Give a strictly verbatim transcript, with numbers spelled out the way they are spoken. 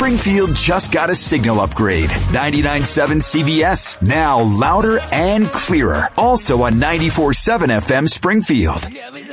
Springfield just got a signal upgrade. ninety-nine point seven C V S, now louder and clearer. Also on ninety-four point seven F M Springfield.